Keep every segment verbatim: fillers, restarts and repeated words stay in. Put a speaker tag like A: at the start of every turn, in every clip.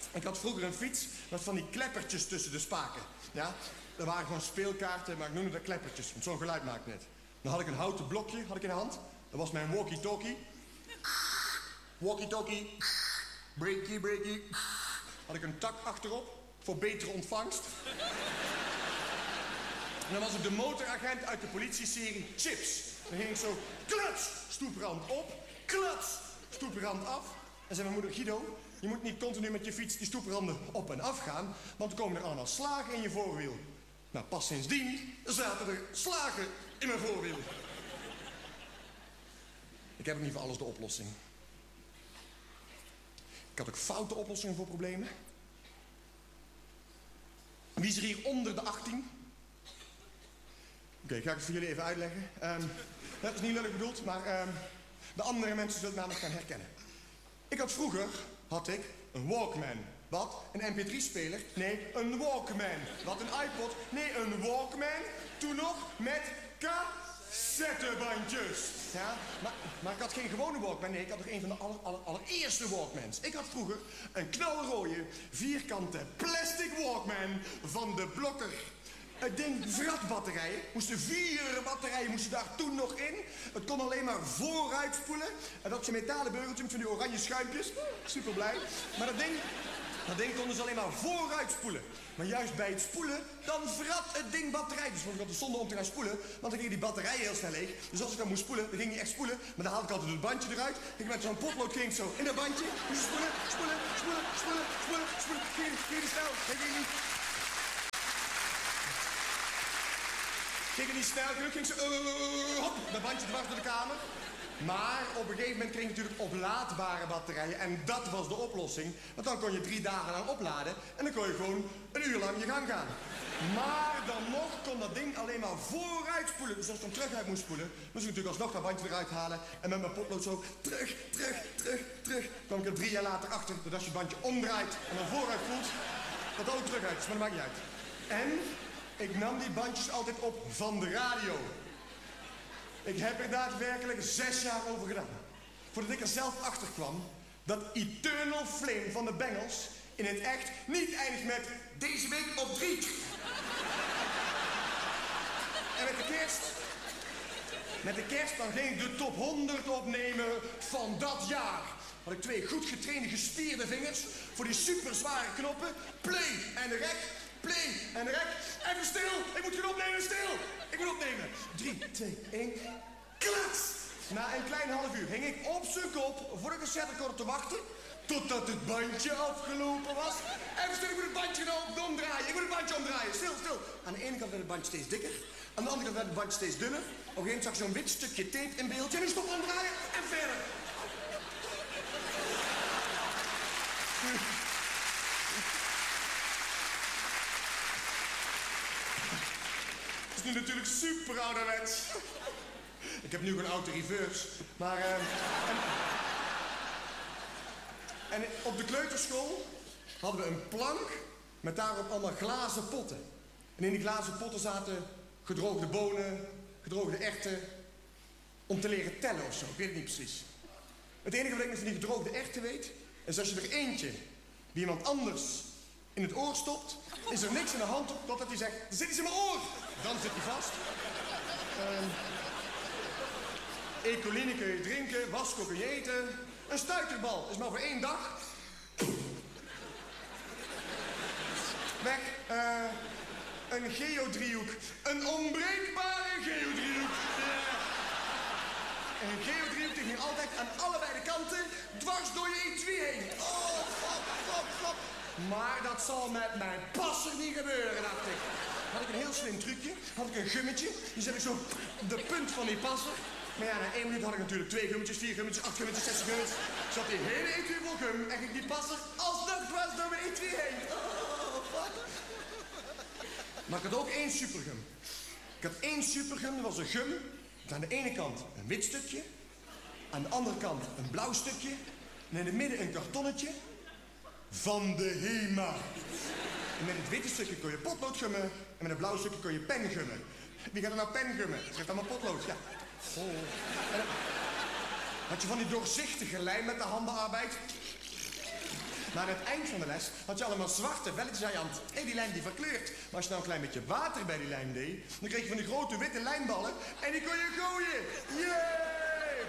A: Ik had vroeger een fiets met van die kleppertjes tussen de spaken. Ja, dat waren gewoon speelkaarten, maar ik noemde dat kleppertjes. Want zo'n geluid maakt net. Dan had ik een houten blokje had ik in de hand. Dat was mijn walkie-talkie. Walkie-talkie. Breakie, breakie. Had ik een tak achterop voor betere ontvangst. En dan was ik de motoragent uit de politieserie Chips. Dan ging ik zo, klats, stoeprand op, klats, stoeprand af. En zei mijn moeder, Guido, je moet niet continu met je fiets die stoepranden op en af gaan, want dan komen er allemaal slagen in je voorwiel. Nou, pas sindsdien zaten er slagen in mijn voorwiel. Ik heb ook niet voor alles de oplossing. Ik had ook foute oplossingen voor problemen. Wie is er hier onder de achttien? Oké, okay, ga ik het voor jullie even uitleggen. Um, dat is niet lullig bedoeld, maar um, de andere mensen zullen het namelijk gaan herkennen. Ik had vroeger, had ik, een Walkman. Wat? Een M P drie speler? Nee, een Walkman. Wat? Een iPod? Nee, een Walkman. Toen nog met cassettebandjes. Ja, maar, maar ik had geen gewone Walkman. Nee, ik had nog een van de aller, aller, allereerste Walkmans. Ik had vroeger een knalrooie, vierkante plastic Walkman van de Blokker. Het ding vrat batterijen. Moesten vier batterijen moesten daar toen nog in. Het kon alleen maar vooruit spoelen. En dat je metalen beugeltje met van die oranje schuimpjes. Super blij. Maar dat ding, dat ding konden ze alleen maar vooruit spoelen. Maar juist bij het spoelen, dan vrat het ding batterij. Dus vond ik altijd zonde om te gaan spoelen. Want dan ging die batterij heel snel leeg. Dus als ik dan moest spoelen, dan ging hij echt spoelen. Maar dan haalde ik altijd het bandje eruit. Ik met zo'n potlood ging ik zo in dat bandje. Moest spoelen, spoelen, spoelen, spoelen, spoelen, spoelen. Ging, ging niet snel. Ging niet. Ging het niet snel genoeg, ging ze, uh, hop, dat bandje dwars door de kamer. Maar op een gegeven moment kreeg je natuurlijk oplaadbare batterijen. En dat was de oplossing. Want dan kon je drie dagen lang opladen. En dan kon je gewoon een uur lang je gang gaan. Maar dan nog kon dat ding alleen maar vooruit spoelen. Dus als ik dan terug uit moest spoelen, moest ik natuurlijk alsnog dat bandje eruit halen. En met mijn potlood zo terug, terug, terug, terug. kwam ik er drie jaar later achter dat als je het bandje omdraait en dan vooruit voelt, dat het ook terug uit is. Maar dat maakt niet uit. En ik nam die bandjes altijd op van de radio. Ik heb er daadwerkelijk zes jaar over gedaan. Voordat ik er zelf achter kwam dat Eternal Flame van de Bengals in het echt niet eindigt met deze week op drie. En met de kerst, met de kerst dan ging ik de top honderd opnemen van dat jaar. Had ik twee goed getrainde gespierde vingers voor die super zware knoppen. Play en rek. Play en rek. Even stil. Ik moet gaan opnemen. Stil. Ik moet opnemen. Drie, twee, één. Klats. Na een klein half uur hing ik op zijn kop voor de cassetterecorder te wachten. Totdat het bandje afgelopen was. Even stil. Ik moet het bandje nou omdraaien. Ik moet het bandje omdraaien. Stil, stil. Aan de ene kant werd het bandje steeds dikker. Aan de andere kant werd het bandje steeds dunner. Op een gegeven moment zag ik zo'n wit stukje tape in beeld. En ik stop omdraaien. En verder. Het is nu natuurlijk super ouderwets. Ik heb nu een auto reverse. Maar, uh, en, en op de kleuterschool hadden we een plank met daarop allemaal glazen potten. En in die glazen potten zaten gedroogde bonen, gedroogde erwten, om te leren tellen of zo. Ik weet het niet precies. Het enige wat ik met van die gedroogde erwten weet, is als je er eentje die iemand anders in het oor stopt, is er niks in de hand op totdat hij zegt, er zit iets in mijn oor. Dan zit hij vast. Uh, Ecoline kun je drinken, wasco kun je eten. Een stuiterbal is maar voor één dag. Weg. Uh, een geodriehoek. Een onbreekbare geodriehoek. Yeah. Een geodriehoek die ging altijd aan allebei de kanten dwars door je etui heen. Oh, flop, flop, flop. Maar dat zal met mijn passer niet gebeuren, dacht ik. Had ik een heel slim trucje. Had ik een gummetje. Die zet ik zo op de punt van die passer. Maar ja, na één minuut had ik natuurlijk twee gummetjes, vier gummetjes, acht gummetjes, zes gummetjes. Zat die hele etui vol gum en ging die passer alsnog dwars door mijn etui heen. Oh, fuck. Maar ik had ook één supergum. Ik had één supergum, dat was een gum. Met aan de ene kant een wit stukje. Aan de andere kant een blauw stukje. En in het midden een kartonnetje. Van de Hema. En met het witte stukje kon je potlood gummen. En met het blauwe stukje kon je pen gummen. Wie gaat er nou pen gummen? Zegt allemaal potlood, ja. Oh. En had je van die doorzichtige lijm met de handenarbeid. Maar aan het eind van de les had je allemaal zwarte velletjes aan je hand. Hé, die lijm die verkleurt. Maar als je nou een klein beetje water bij die lijm deed, dan kreeg je van die grote witte lijmballen en die kon je gooien. Yay!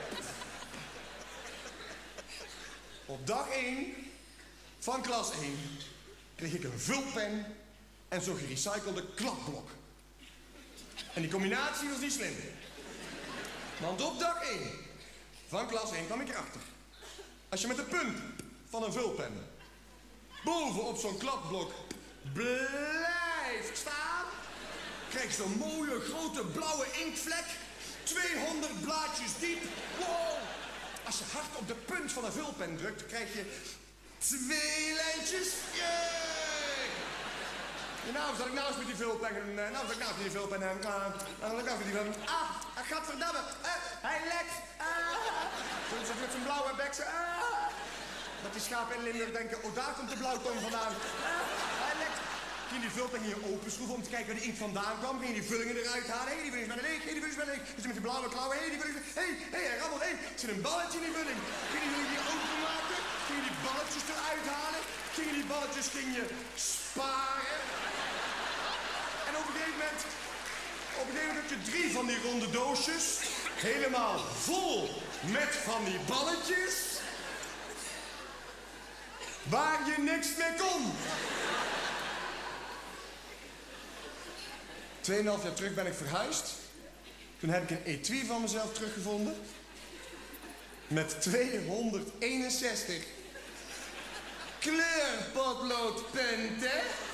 A: Op dag één van klas één kreeg ik een vulpen en zo'n gerecyclede kladblok. En die combinatie was niet slim. Want op dag één van klas één kwam ik erachter. Als je met de punt van een vulpen boven op zo'n kladblok blijft staan, krijg je zo'n mooie grote blauwe inktvlek, tweehonderd blaadjes diep. Wow! Als je hard op de punt van een vulpen drukt, dan krijg je twee lijntjes. Yay! Ja, nou zat ik nou eens met die vulpen. Uh, nou zat ik nou eens met die vulpen. Uh, nou zat ik nou eens met die vulpen. Ah, gadverdamme. Uh, hij lekt. Ah. Zo met zijn blauwe bek. Uh. Dat die schapen in Limburg denken, oh daar komt de blauwtong vandaan. Uh, hij lekt. Ging die vulpen hier openschroeven om te kijken waar die inkt vandaan kwam. Ging die vullingen eruit halen. Hé, hey, die vulling is bijna leeg. Hé, hey, die vulling is bijna leeg. Dus met die blauwe klauwen. Hé, hey, die vulling is... Hé, hey, hé, hey, hij rammelt. Hé, hey, er zit een balletje in die vulling. Ging die vulling hier openmaken. Ging je die balletjes eruit halen. Ging je die balletjes ging je sparen. En op een gegeven moment... Op een gegeven moment heb je drie van die ronde doosjes. Helemaal vol met van die balletjes. Waar je niks mee kon. Tweeënhalf jaar terug ben ik verhuisd. Toen heb ik een etui van mezelf teruggevonden. Met tweehonderdeenenzestig kleurpotloodpunten.